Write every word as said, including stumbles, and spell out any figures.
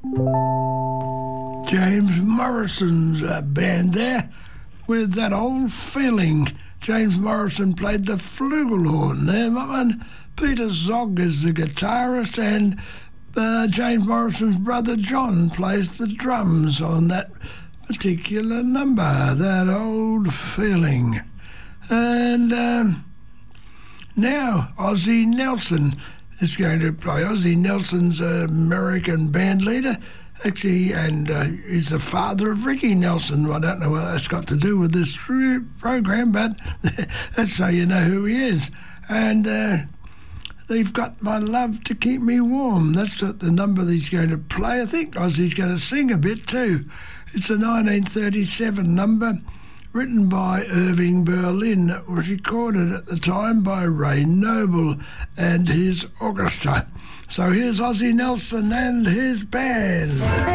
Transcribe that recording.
James Morrison's uh, band there with that old feeling. James Morrison played the flugelhorn there, and Peter Zogg is the guitarist, and uh, James Morrison's brother John plays the drums on that particular number, that old feeling. And um, now Ozzie Nelson is going to play. Ozzie Nelson's an American band leader, actually, and uh, he's the father of Ricky Nelson. I don't know what that's got to do with this program, but that's so you know who he is. And uh, they've got My Love to Keep Me Warm. That's the number that he's going to play. I think Ozzie's going to sing a bit too. It's a nineteen thirty-seven number, written by Irving Berlin. It was recorded at the time by Ray Noble and his orchestra. So here's Ozzie Nelson and his band.